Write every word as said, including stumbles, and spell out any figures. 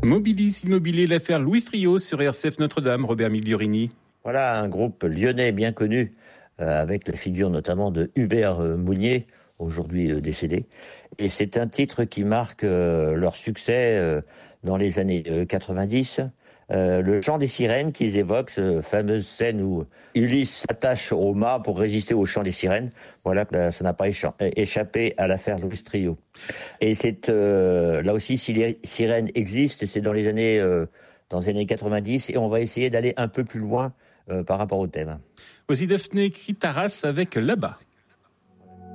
Mobilis Immobilier, l'affaire Louis Trio sur R C F Notre-Dame, Robert Migliorini. Voilà un groupe lyonnais bien connu, euh, avec la figure notamment de Hubert euh, Mounier, aujourd'hui euh, décédé. Et c'est un titre qui marque euh, leur succès euh, dans les années euh, quatre-vingt-dix. Euh, le chant des sirènes qu'ils évoquent, cette fameuse scène où Ulysse s'attache au mât pour résister au chant des sirènes. Voilà que ça n'a pas échappé à l'affaire Louis Trio. Et c'est euh, là aussi, si les sirènes existent, c'est dans les années euh, dans les années quatre-vingt-dix, et on va essayer d'aller un peu plus loin euh, par rapport au thème. Voici Daphné Kritaras avec Là-bas.